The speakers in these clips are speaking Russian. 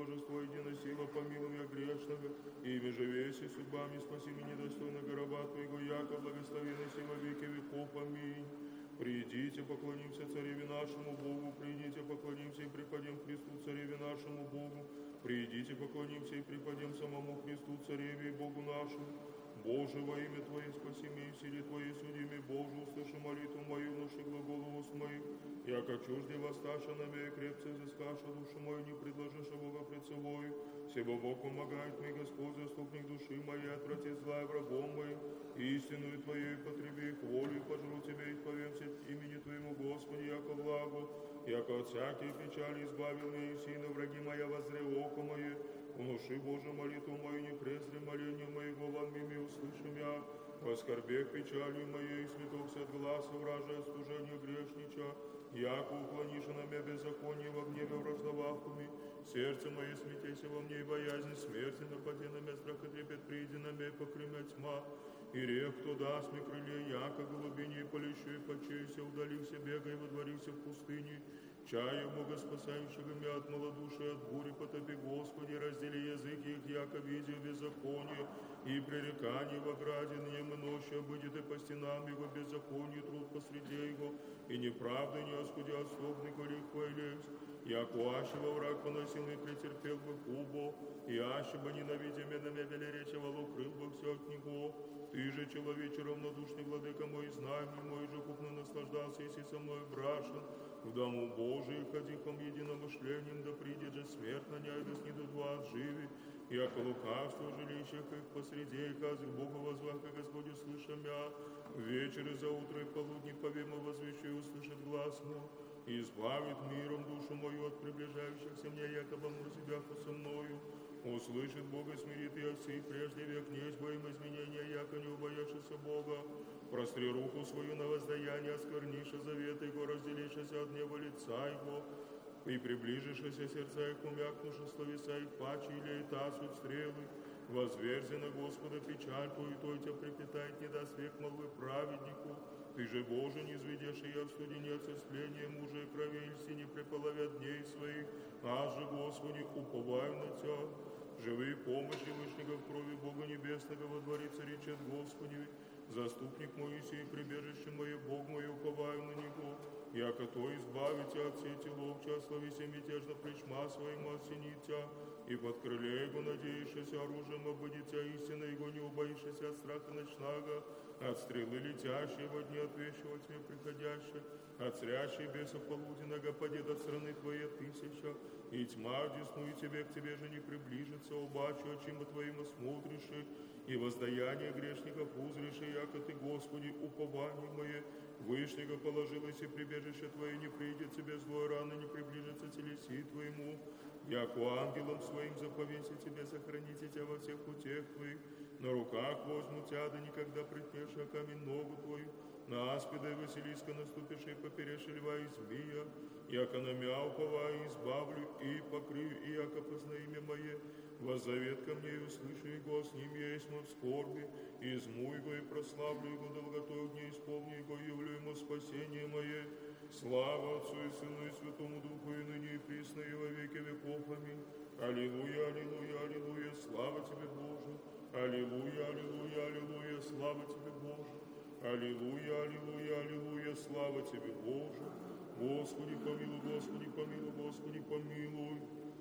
божество, едино сила, помилуй я грешного, ими же веси судьбами спаси меня недостойного раба Твоего, яко благословенный си во веки веков. Аминь. Придите, поклонимся Цареве нашему Богу, придите, поклонимся и преподем Христу, Цареве нашему Богу, придите, поклонимся и преподем самому Христу, Цареве и Богу нашему. Боже, во имя Твое спаси меня, в силе Твоей судими, Боже, услыши молитву мою, внуши глаголу уст моих, яко чужде воссташа на меня, крепце взыскаша душу мою, не предложишь Бога пред собою. Себо Бог помогает мне, Господь, заступник души моей, отврати зла врагом моим, истинную Твою потреби их волю, пожру Тебе и повемся имени Твоему, Господи, яко благо, яко от всякой печали избавил меня, и сильно враги моя воззре око мое. Внуши, Боже, молитву мою, не презри молению моего, вон мими услышим я, воскорбех печалью моей, светокся от гласа вражия, от служения грешнича, яко уклонишь на меня беззаконие во гневе враждовахуми, сердце мое смятейся во мне и боязнь смерти, напади на меня страх и трепет, приди на меня, покрымя тьма, и рек, кто даст мне крылья, яко голубине, полещу и почуюся, удалился, бегай, водворился в пустыне, чаю Бога спасающего меня от малодушия, от бури потопи, Господи, раздели язык их, яко видел беззаконие, и пререкание в ограде днем и ночью, будет и по стенам его беззаконие, труд посреди его, и неправда не оскудя отступный горех хвалец, яко ащего враг поносил и претерпел бы кубо, и ащего ненавидя на меня велеречивал, укрыл бы все от него. Ты же, человече равнодушный, владыка мой, знай мой же купно наслаждался, если со мной брашен, в дому Божий ходихом единомышлением, да придет же смерть на ней, да снидут вас живи, яко лукавство жилищах их посреди, и казах Бога возвах, и Господь услышам я, вечер и за утро и полудни повемо возвещу и услышит глаз мой, и избавит миром душу мою от приближающихся мне, якобы мур себя со мною. Услышит Бога, смирит и отцы, прежде век князь во им изменения, яко не убоявшийся Бога. Простри руку свою на воздаяние, осквернишь завет его, разделишься от гнева лица его, и приближишься сердца их, умякнувши словеса их, паче или и тасут стрелы. Возверзи на Господа печаль твою, той тебя припитает, не даст век молвы праведнику. Ты же, Боже, не изведешь и я в суде не отсосления мужа и крови, и не приполовят дней своих, аж же, Господи, уповаю на Тебя. Живи помощи вышнего в крови Бога Небесного водворится речет Господи, заступник мой сей, прибежище мое, Бог мой, уповаю на Него, яко то избавите от сети ловча, славися мятежно плечма своему осенитя, и под крыле Его надеющийся оружием обудится истина Его, не убоишься от страха ночного, от стрелы летящей во дне от вещего тьме приходящей, от зрящей бесов полуденного падет от страны Твоей тысяча, и тьма десную Тебе, к Тебе же не приближится, убачу, очима Твоим смотришь, и воздаяние грешников узришь, яко Ты, Господи, упование мое, Вышнего положилось, и прибежище Твое не придет Тебе злой рано, не приближится телеси Твоему, яко ангелом Своим заповеси Тебе, сохраните Тебя во всех путях Твоих, на руках возьму Тебя, да никогда притнешь о камень ногу Твою, на аспида и Василиска наступишь, и поперешь льва и змея, яко на мя уповаю, избавлю и покрию, и яко позна имя мое, воззовет ко мне, и услышу его, с ним есть в скорби, и изму его, и прославлю его долготою дней, исполню его, явлю ему спасение мое. Слава Отцу и Сыну и Святому Духу, и ныне и присно, и во веки веков. Аминь. Аллилуйя, аллилуйя, аллилуйя, слава Тебе, Боже. Аллилуйя, аллилуйя, аллилуйя, слава Тебе, Боже. Аллилуйя, аллилуйя, аллилуйя, слава Тебе, Боже. Господи, помилуй, Господи, помилуй, Господи, помилуй.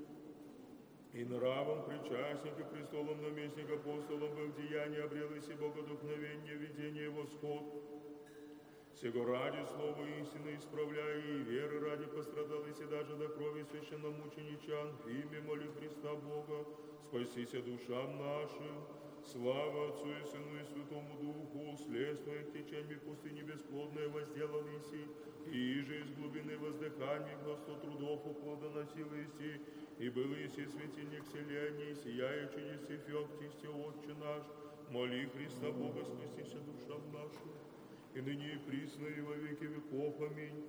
И нравом причастник и престолом наместник апостолом был деяние, обрел и си богодухновение, видение восход. Сего ради слово истины исправляя, и веры ради пострадал, и си даже до крови священномученичан, в имя моли Христа Бога, спасися душам нашим. Слава Отцу и Сыну и Святому Духу, следствуя теченьми пустыни бесплодное возделал Иси, и же из глубины воздыхания гласто трудов уплодоносил Иси, и был Иси светильник селения, сияя чудеси феоктисти, Отче наш, моли Христа Бога, спасися душам нашим, и ныне и присно, и во веки веков. Аминь.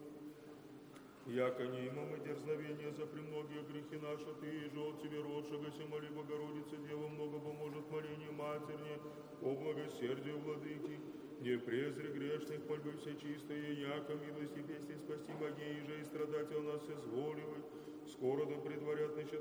Яко не имamo дерзновения за премногие грехи наши, Ты же от Тебе родшегося, моли Богородице, Дева много поможет молению матерне, о благосердию владыки, не презри грешных, мольбы все чистые, яко милости песни спасти могей, же и страдатель нас изволивай, скоро да предварят, значит,